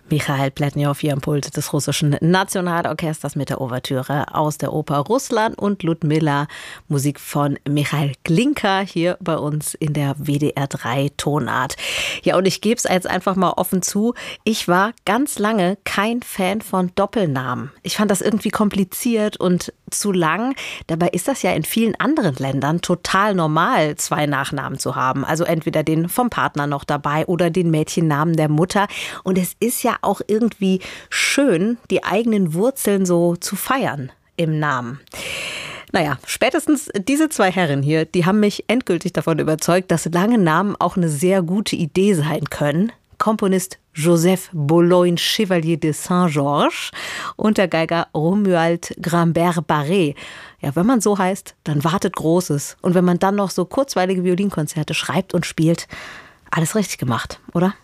Michail Pletnjow hier am Pult des russischen Nationalorchesters mit der Ouvertüre aus der Oper Russland und Ludmilla. Musik von Michail Glinka hier bei uns in der WDR 3 Tonart. Ja, und ich gebe es jetzt einfach mal offen zu, ich war ganz lange kein Fan von Doppelnamen. Ich fand das irgendwie kompliziert und zu lang. Dabei ist das ja in vielen anderen Ländern total normal, 2 Nachnamen zu haben. Also entweder den vom Partner noch dabei oder den Mädchennamen der Mutter. Und es ist ja auch irgendwie schön, die eigenen Wurzeln so zu feiern im Namen. Naja, spätestens diese 2 Herren hier, die haben mich endgültig davon überzeugt, dass lange Namen auch eine sehr gute Idee sein können. Komponist Joseph Bologne Chevalier de Saint-Georges und der Geiger Romuald Grimbert-Barré. Ja, wenn man so heißt, dann wartet Großes. Und wenn man dann noch so kurzweilige Violinkonzerte schreibt und spielt, alles richtig gemacht, oder?